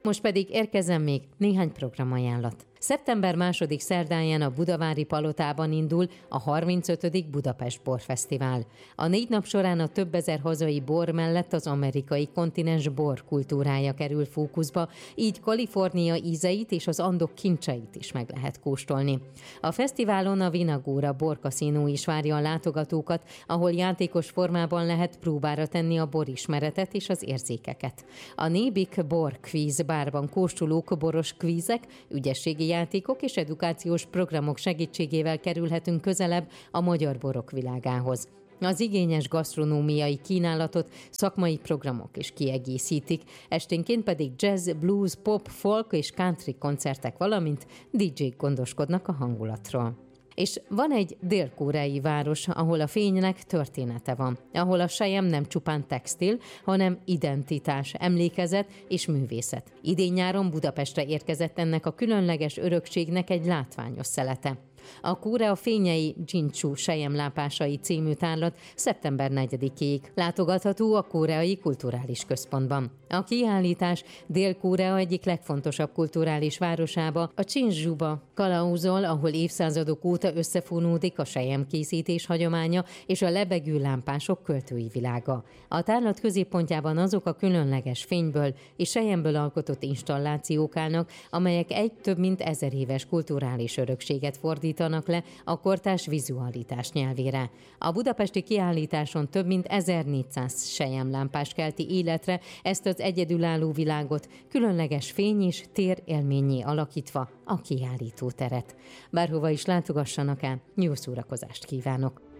Most pedig érkezzen még néhány programajánlat. Szeptember 2. szerdáján a Budavári Palotában indul a 35. Budapest Borfesztivál. A 4 nap során a több ezer hazai bor mellett az amerikai kontinens bor kultúrája kerül fókuszba, így Kalifornia ízeit és az Andok kincseit is meg lehet kóstolni. A fesztiválon a Vinagóra borkaszínó is várja a látogatókat, ahol játékos formában lehet próbára tenni a borismeretet és az érzékeket. A Nébik Bor Quiz bárban kóstolók, boros kvízek, ügyességi játékok és edukációs programok segítségével kerülhetünk közelebb a magyar borok világához. Az igényes gasztronómiai kínálatot szakmai programok is kiegészítik, esténként pedig jazz, blues, pop, folk és country koncertek, valamint DJ-k gondoskodnak a hangulatról. És van egy dél-koreai város, ahol a fénynek története van, ahol a sejem nem csupán textil, hanem identitás, emlékezet és művészet. Idén-nyáron Budapestre érkezett ennek a különleges örökségnek egy látványos szelete. A Korea fényei Jinchu selyemlápásai című tárlat szeptember 4-ig látogatható a Koreai Kulturális Központban. A kiállítás Dél-Korea egyik legfontosabb kulturális városába, a Csinzsuba kalauzol, ahol évszázadok óta összefonódik a selyemkészítés hagyománya és a lebegő lámpások költői világa. A tárlat középpontjában azok a különleges fényből és selyemből alkotott installációk állnak, amelyek egy több mint 1000 éves kulturális örökséget fordítanak le a kortárs vizualitás nyelvére. A budapesti kiállításon több mint 1400 selyemlámpás kelti életre ezt az egyedülálló világot, különleges fény és tér élménnyé alakítva a kiállító teret. Bárhova is látogassanak el, jó szórakozást kívánok!